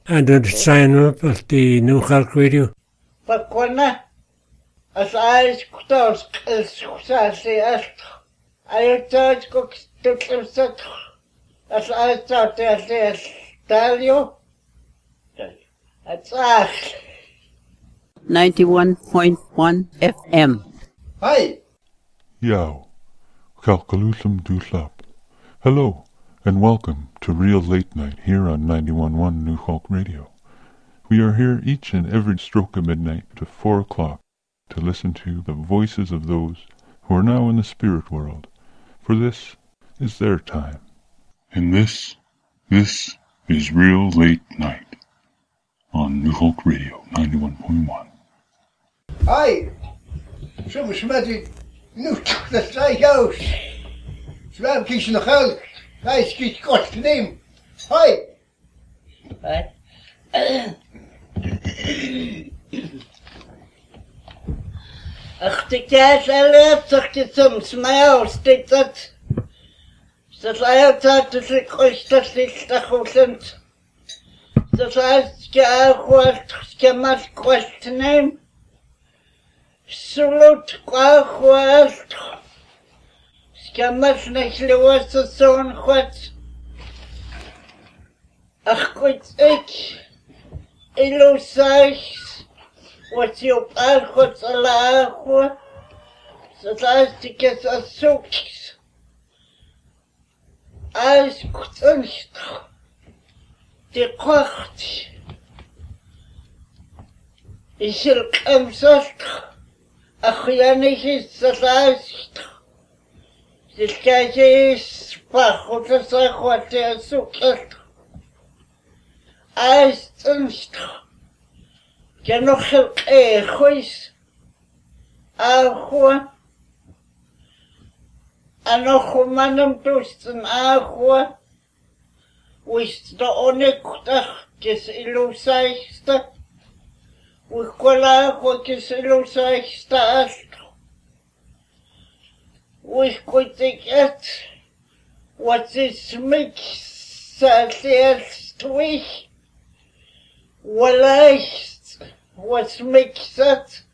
And the sign up of the New York Radio. Pakwana, as I could as I thought cook to as I thought as tell you. That's 91.1 FM. Hi. Yow, Kalkalutham Dulap. Hello, and welcome to Real Late Night here on 91.1 New Hulk Radio. We are here each and every stroke of midnight to 4 o'clock to listen to the voices of those who are now in the spirit world, for this is their time. And this is Real Late Night on New Hulk Radio 91.1. Hi. Some smeddy nu the sky house. Swam kies nog hulk. Hij schiet kort neem. Hi. Hi. Ach, de kaas alle zegt het soms mij steekt dat. Dat altijd is ik ooit dat is dat goed. Dat heißt, ich mal kurz nehmen. Salut, kurz. Ich mal nicht los, so ein kurz. Ach gut, ich los euch, was ich auf all kurz allein. Das heißt, ich es ersucht. Alles gut nicht. Die kocht. Ich will gesagt, ach ja nicht ist das leicht. Das gleiche ist Fach oder so, was der sucht. Alles nicht. Ja noch Echos. Auch. Noch meinem Dusten auch. Wist da onekta kes ilusaista. Wikola ko kes ilusaista astro. Wikotiket. What is mix twich. Walaist. What's mixed?